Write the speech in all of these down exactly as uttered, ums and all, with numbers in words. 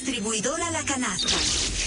Distribuidora La Canasta.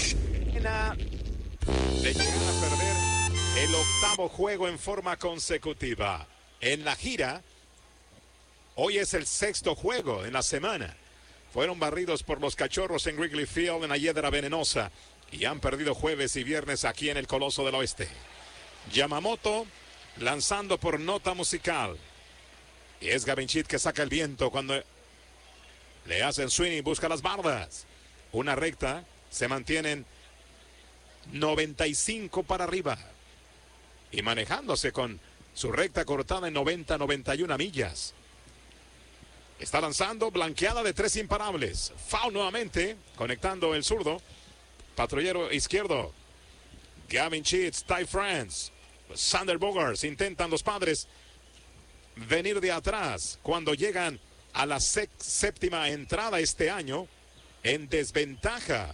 De llegar a perder el octavo juego en forma consecutiva. En la gira, hoy es el sexto juego en la semana. Fueron barridos por los Cachorros en Wrigley Field en la Hiedra Venenosa y han perdido jueves y viernes aquí en el Coloso del Oeste. Yamamoto lanzando por nota musical. Y es Gavinchit que saca el viento cuando le hacen swing y busca las bardas. Una recta, se mantienen noventa y cinco para arriba. Y manejándose con su recta cortada en noventa, noventa y una millas. Está lanzando, blanqueada de tres imparables. Foul nuevamente, conectando el zurdo. Patrullero izquierdo. Gavinchit, Ty France. Xander Bogaerts. Intentan los Padres venir de atrás cuando llegan a la séptima entrada este año en desventaja.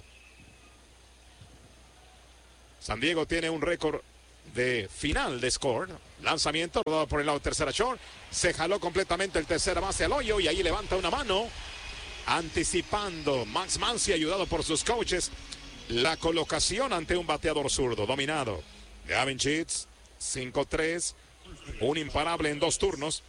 San Diego tiene un récord de final de score. Lanzamiento rodado por el lado de tercera short. Se jaló completamente el tercera base al hoyo y ahí levanta una mano. Anticipando Max Muncy, ayudado por sus coaches. La colocación ante un bateador zurdo dominado. Gavinchit, cinco tres. Un imparable en dos turnos.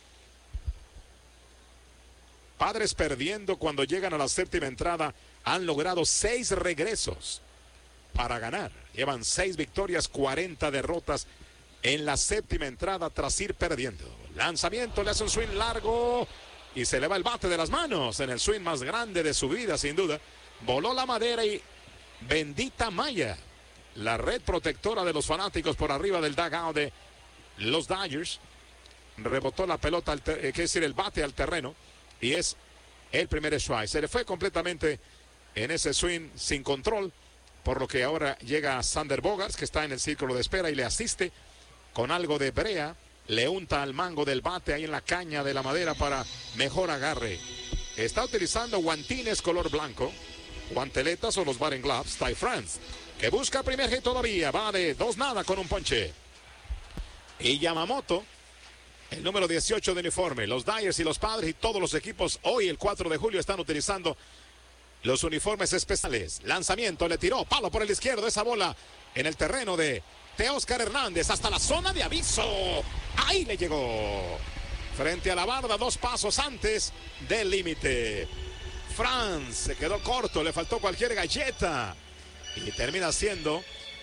Padres perdiendo cuando llegan a la séptima entrada. Han logrado seis regresos para ganar. Llevan seis victorias, cuarenta derrotas en la séptima entrada tras ir perdiendo. Lanzamiento, le hace un swing largo y se le va el bate de las manos en el swing más grande de su vida, sin duda. Voló la madera y bendita malla. La red protectora de los fanáticos por arriba del dugout de los Dodgers. Rebotó la pelota, al ter- eh, quiere decir el bate al terreno, y es el primer strike. Se le fue completamente en ese swing sin control, por lo que ahora llega Xander Bogaerts, que está en el círculo de espera y le asiste con algo de brea. Le unta al mango del bate ahí en la caña de la madera para mejor agarre. Está utilizando guantines color blanco, guanteletas o los batting gloves. Ty France, que busca primer hit todavía, va de dos nada con un ponche. Y Yamamoto, el número dieciocho de uniforme. Los Dyers y los Padres y todos los equipos hoy, el cuatro de julio, están utilizando los uniformes especiales. Lanzamiento, le tiró, palo por el izquierdo, esa bola en el terreno de Teóscar Hernández hasta la zona de aviso. Ahí le llegó. Frente a la barda, dos pasos antes del límite. Franz se quedó corto, le faltó cualquier galleta. Y termina siendo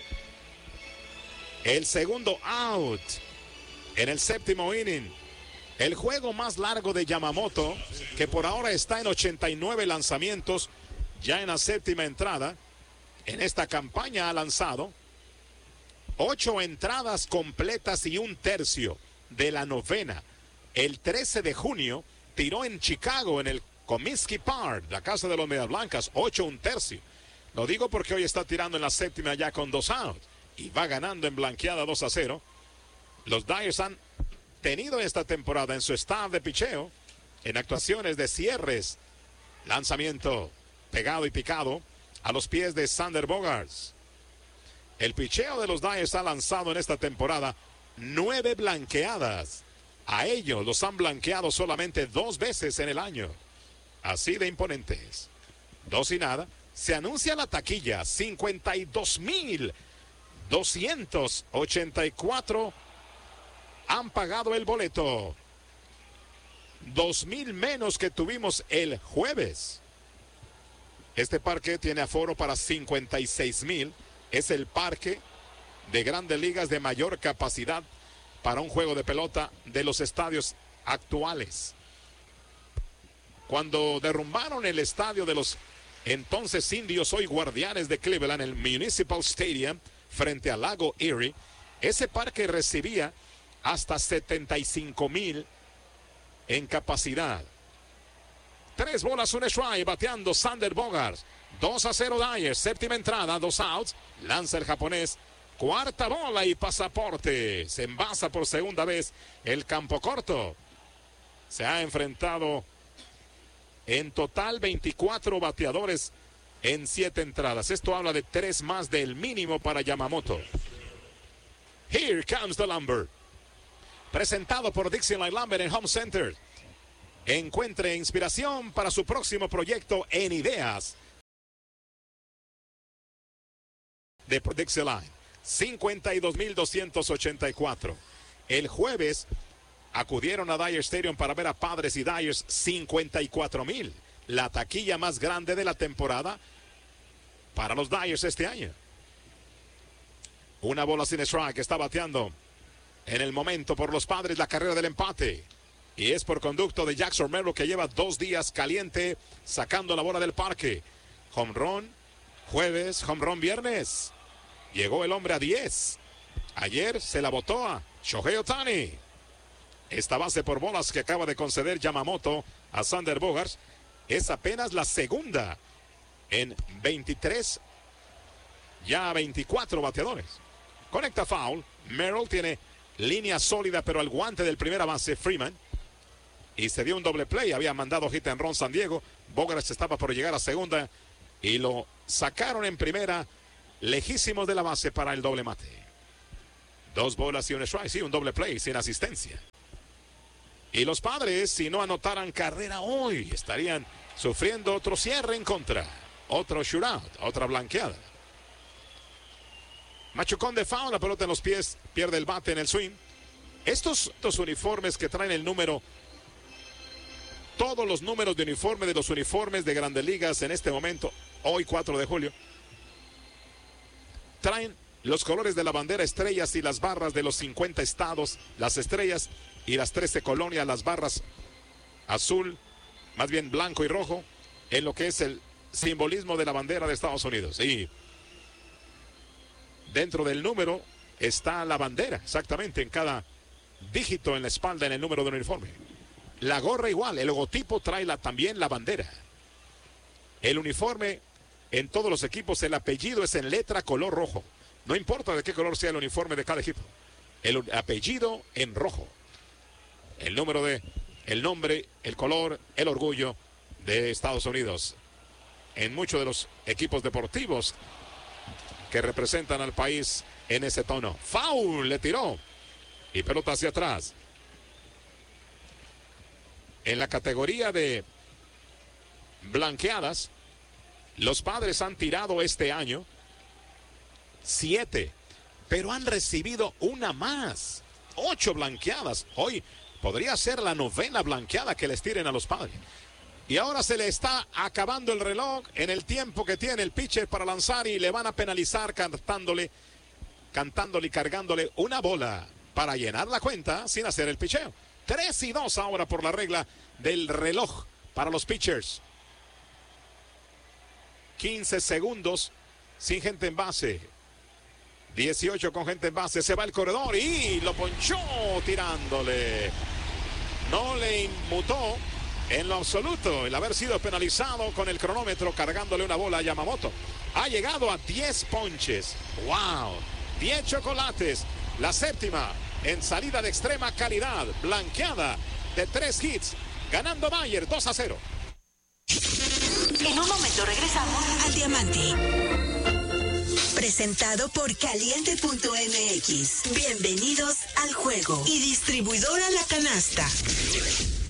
el segundo out en el séptimo inning. El juego más largo de Yamamoto, que por ahora está en ochenta y nueve lanzamientos, ya en la séptima entrada. En esta campaña ha lanzado ocho entradas completas y un tercio de la novena. El trece de junio tiró en Chicago, en el Comiskey Park, la casa de los Medias Blancas, ocho un tercio. Lo digo porque hoy está tirando en la séptima ya con dos outs y va ganando en blanqueada dos a cero. Los Dyers han tenido esta temporada en su staff de picheo, en actuaciones de cierres, lanzamiento pegado y picado a los pies de Xander Bogaerts. El picheo de los Dyers ha lanzado en esta temporada nueve blanqueadas. A ellos los han blanqueado solamente dos veces en el año. Así de imponentes. Dos y nada. Se anuncia la taquilla. cincuenta y dos mil doscientos ochenta y cuatro han pagado el boleto. Dos mil menos que tuvimos el jueves. Este parque tiene aforo para cincuenta y seis mil. Es el parque de Grandes Ligas de mayor capacidad para un juego de pelota de los estadios actuales. Cuando derrumbaron el estadio de los entonces Indios, hoy Guardianes de Cleveland, el Municipal Stadium, frente al lago Erie, ese parque recibía hasta setenta y cinco mil en capacidad. Tres bolas, un strike, bateando Xander Bogaerts. dos a cero Dyers, séptima entrada, dos outs. Lanza el japonés, cuarta bola y pasaporte. Se envasa por segunda vez el campo corto. Se ha enfrentado en total veinticuatro bateadores en siete entradas. Esto habla de tres más del mínimo para Yamamoto. Here comes the lumber. Presentado por Dixieland Lumber and Home Center. Encuentre inspiración para su próximo proyecto en Ideas de Dixie Line. cincuenta y dos mil doscientos ochenta y cuatro. El jueves acudieron a Dyer Stadium para ver a Padres y Dyers, cincuenta y cuatro mil. La taquilla más grande de la temporada para los Dyers este año. Una bola sin strike, está bateando en el momento por los Padres la carrera del empate. Y es por conducto de Jackson Merrill, que lleva dos días caliente sacando la bola del parque. Home run jueves, home run viernes. Llegó el hombre a diez. Ayer se la botó a Shohei Ohtani. Esta base por bolas que acaba de conceder Yamamoto a Xander Bogaerts es apenas la segunda en veintitrés, ya veinticuatro bateadores. Conecta foul. Merrill tiene línea sólida, pero al guante del primera base Freeman. Y se dio un doble play. Había mandado hit and run San Diego. Bogaerts estaba por llegar a segunda y lo sacaron en primera, lejísimos de la base para el doble mate. Dos bolas y un strike. Sí, un doble play sin asistencia. Y los Padres, si no anotaran carrera hoy, estarían sufriendo otro cierre en contra. Otro shootout, otra blanqueada. Machucón de foul, la pelota en los pies, pierde el bate en el swing. Estos, estos uniformes que traen el número, todos los números de uniforme de los uniformes de Grandes Ligas en este momento, hoy cuatro de julio, traen los colores de la bandera, estrellas y las barras de los cincuenta estados, las estrellas y las trece colonias, las barras azul, más bien blanco y rojo, en lo que es el simbolismo de la bandera de Estados Unidos. Y dentro del número está la bandera, exactamente en cada dígito en la espalda, en el número del uniforme. La gorra igual, el logotipo trae la, también la bandera. El uniforme en todos los equipos, el apellido es en letra color rojo. No importa de qué color sea el uniforme de cada equipo. El apellido en rojo. El número de, el nombre, el color, el orgullo de Estados Unidos. En muchos de los equipos deportivos que representan al país en ese tono. Foul, le tiró. Y pelota hacia atrás. En la categoría de blanqueadas, los Padres han tirado este año siete, pero han recibido una más. Ocho blanqueadas. Hoy podría ser la novena blanqueada que les tiren a los Padres. Y ahora se le está acabando el reloj en el tiempo que tiene el pitcher para lanzar y le van a penalizar cantándole, cantándole y cargándole una bola para llenar la cuenta sin hacer el picheo. tres y dos ahora por la regla del reloj para los pitchers. quince segundos sin gente en base. dieciocho con gente en base. Se va el corredor y lo ponchó tirándole. No le inmutó en lo absoluto el haber sido penalizado con el cronómetro cargándole una bola a Yamamoto. Ha llegado a diez ponches. ¡Wow! diez chocolates. La séptima en salida de extrema calidad. Blanqueada de tres hits. Ganando Bayer dos a cero. En un momento regresamos al Diamante. Presentado por Caliente punto M X. Bienvenidos al juego. Y distribuidora La Canasta.